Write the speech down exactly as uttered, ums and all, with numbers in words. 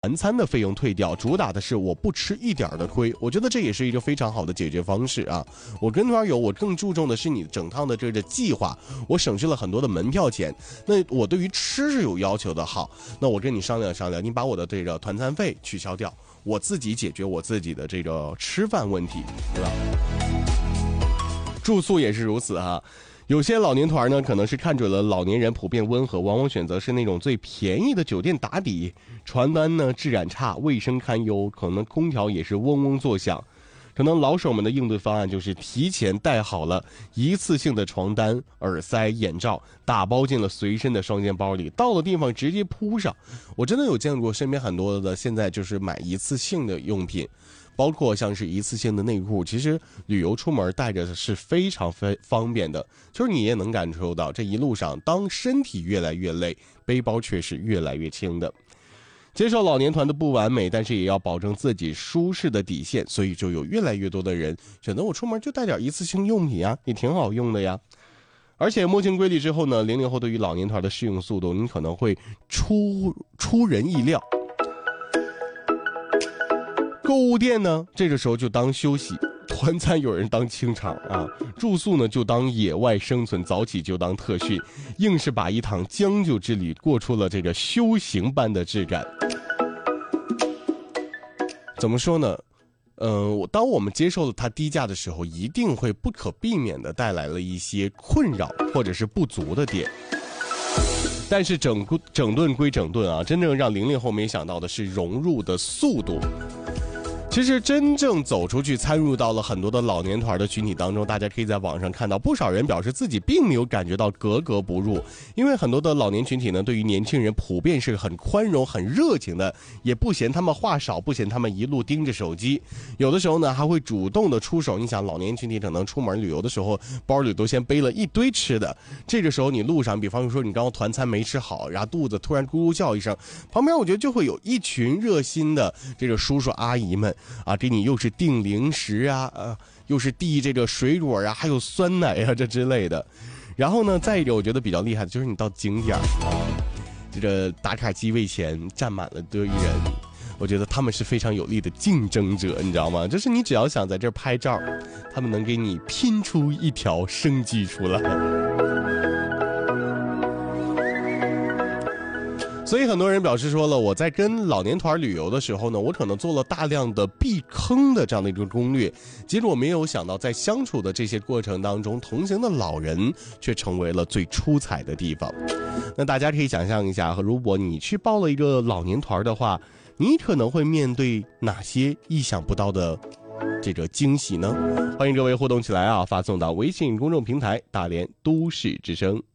团餐的费用退掉，主打的是我不吃一点的亏。我觉得这也是一个非常好的解决方式啊。我跟团游，我更注重的是你整趟的这个计划，我省去了很多的门票钱。那我对于吃是有要求的，好，那我跟你商量商量，你把我的这个团餐费取消掉，我自己解决我自己的这个吃饭问题，对吧？住宿也是如此哈。有些老年团呢，可能是看准了老年人普遍温和，往往选择是那种最便宜的酒店打底，床单呢质感差，卫生堪忧，可能空调也是嗡嗡作响。可能老手们的应对方案就是提前带好了一次性的床单、耳塞、眼罩，打包进了随身的双肩包里，到了地方直接铺上。我真的有见过身边很多的现在就是买一次性的用品，包括像是一次性的内裤，其实旅游出门带着是非常非方便的。就是你也能感受到，这一路上当身体越来越累，背包却是越来越轻的。接受老年团的不完美，但是也要保证自己舒适的底线，所以就有越来越多的人选择我出门就带点一次性用品啊，也挺好用的呀。而且摸清规律之后呢，零零后对于老年团的适应速度，你可能会出出人意料。购物店呢，这个时候就当休息，团餐有人当清场啊，住宿呢就当野外生存，早起就当特训，硬是把一趟将就之旅过出了这个修行般的质感。怎么说呢？嗯、呃，当我们接受了它低价的时候，一定会不可避免的带来了一些困扰或者是不足的点。但是整整顿归整顿啊，真正让零零后没想到的是融入的速度。其实真正走出去参入到了很多的老年团的群体当中，大家可以在网上看到不少人表示自己并没有感觉到格格不入，因为很多的老年群体呢，对于年轻人普遍是很宽容很热情的，也不嫌他们话少，不嫌他们一路盯着手机，有的时候呢还会主动的出手。你想老年群体可能出门旅游的时候包里都先背了一堆吃的，这个时候你路上比方说你刚刚团餐没吃好，然后肚子突然咕咕叫一声，旁边我觉得就会有一群热心的这个叔叔阿姨们啊，给你又是订零食啊，呃，又是递这个水果啊，还有酸奶啊这之类的。然后呢，再一个我觉得比较厉害的就是你到景点啊，这个打卡机位前站满了堆人，我觉得他们是非常有力的竞争者，你知道吗？就是你只要想在这儿拍照，他们能给你拼出一条生机出来。所以很多人表示说了，我在跟老年团旅游的时候呢，我可能做了大量的避坑的这样的一个攻略，结果没有想到在相处的这些过程当中，同行的老人却成为了最出彩的地方。那大家可以想象一下，如果你去报了一个老年团的话，你可能会面对哪些意想不到的这个惊喜呢？欢迎各位互动起来啊，发送到微信公众平台大连都市之声。